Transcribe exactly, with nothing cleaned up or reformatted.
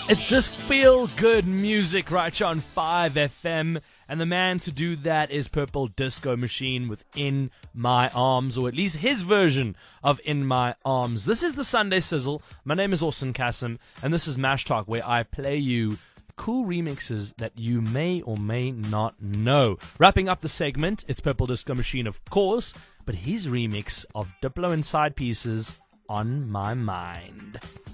It's just feel-good music right here on five F M, and the man to do that is Purple Disco Machine with In My Arms, or at least his version of In My Arms. This is the Sunday Sizzle. My name is Orson Kassem, and this is Mash Talk, where I play you cool remixes that you may or may not know. Wrapping up the segment, it's Purple Disco Machine, of course, but his remix of Diplo and Side Pieces, On My Mind.